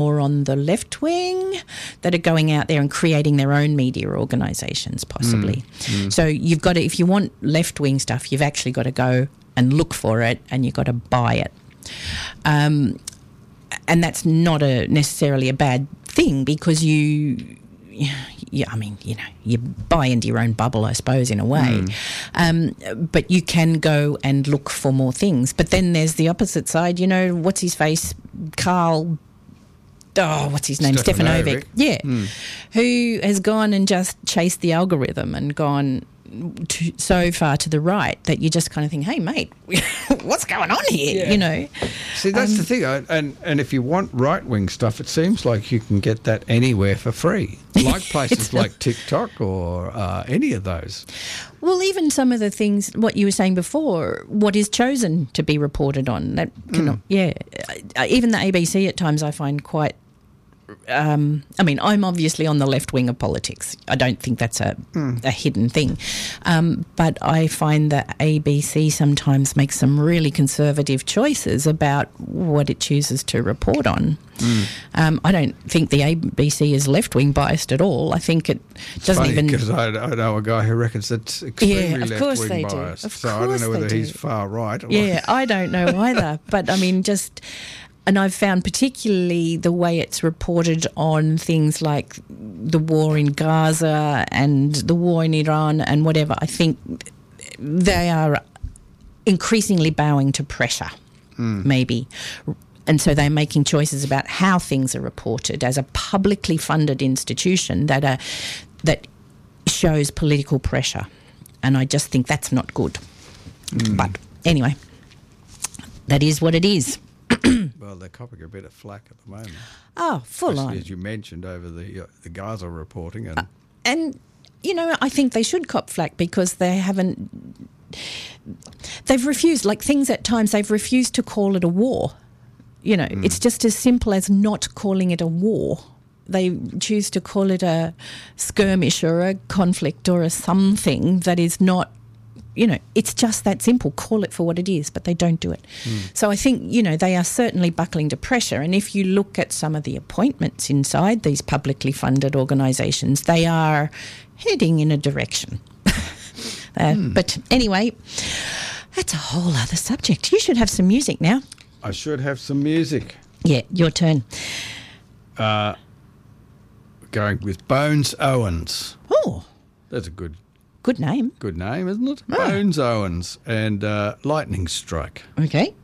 or on the left wing that are going out there and creating their own media organisations, possibly. So you've got to, if you want left wing stuff, you've actually got to go and look for it, and you've got to buy it. And that's not necessarily a bad thing, because you buy into your own bubble, I suppose, in a way. But you can go and look for more things. But then there's the opposite side. What's his face? What's his name? Stefanovic. Yeah. Who has gone and just chased the algorithm and gone so far to the right that you just kind of think, hey, mate, what's going on here? See, that's the thing. And if you want right-wing stuff, it seems like you can get that anywhere for free, like places like TikTok or any of those. Well, even some of the things, what you were saying before, what is chosen to be reported on, that cannot, even the ABC at times I find quite, I'm obviously on the left wing of politics. I don't think that's a hidden thing. But I find that ABC sometimes makes some really conservative choices about what it chooses to report on. I don't think the ABC is left wing biased at all. I think it doesn't even. Because I know a guy who reckons it's extremely left wing biased. So I don't know whether he's far right. I don't know either. But and I've found particularly the way it's reported on things like the war in Gaza and the war in Iran and whatever, I think they are increasingly bowing to pressure, maybe. And so they're making choices about how things are reported as a publicly funded institution that shows political pressure. And I just think that's not good. But anyway, that is what it is. Well, they're copping a bit of flack at the moment. Oh, full on. As you mentioned over the Gaza reporting. And I think they should cop flack because they've refused, like things at times, they've refused to call it a war. It's just as simple as not calling it a war. They choose to call it a skirmish or a conflict or a something that is not, it's just that simple. Call it for what it is, but they don't do it. So I think, they are certainly buckling to pressure. And if you look at some of the appointments inside these publicly funded organisations, they are heading in a direction. But anyway, that's a whole other subject. You should have some music now. I should have some music. Yeah, your turn. Going with Bones Owens. Oh. That's a good name. Good name, isn't it? Oh. Bones Owens and Lightning Strike. Okay.